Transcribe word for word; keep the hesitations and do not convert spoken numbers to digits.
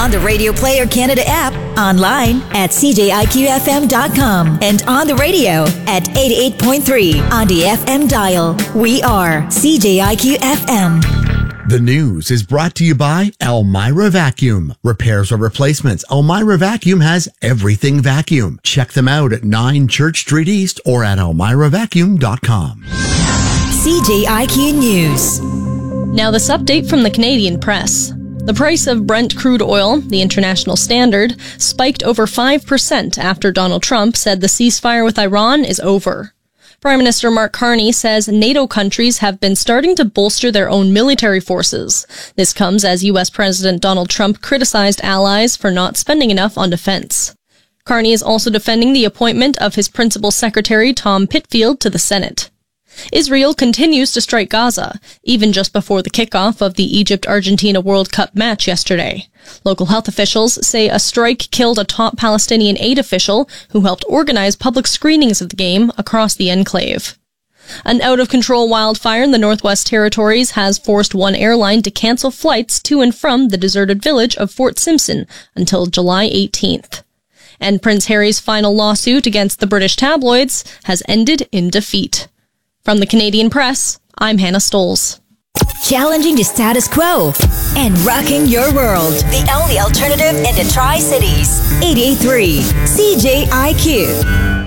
on the Radio Player Canada app, online at c j i q f m dot com, and on the radio at eighty-eight point three on the F M dial. We are C J I Q F M. The news is brought to you by Elmira Vacuum. Repairs or replacements, Elmira Vacuum has everything vacuum. Check them out at nine Church Street East or at elmira vacuum dot com. C J I Q News. Now this update from the Canadian press. The price of Brent crude oil, the international standard, spiked over five percent after Donald Trump said the ceasefire with Iran is over. Prime Minister Mark Carney says NATO countries have been starting to bolster their own military forces. This comes as U S President Donald Trump criticized allies for not spending enough on defense. Carney is also defending the appointment of his principal secretary, Tom Pitfield, to the Senate. Israel continues to strike Gaza, even just before the kickoff of the Egypt-Argentina World Cup match yesterday. Local health officials say a strike killed a top Palestinian aid official who helped organize public screenings of the game across the enclave. An out-of-control wildfire in the Northwest Territories has forced one airline to cancel flights to and from the deserted village of Fort Simpson until July eighteenth. And Prince Harry's final lawsuit against the British tabloids has ended in defeat. From the Canadian press, I'm Hannah Stoles. Challenging the status quo and rocking your world. The only alternative in the Tri-Cities. eighty-eight point three C J I Q.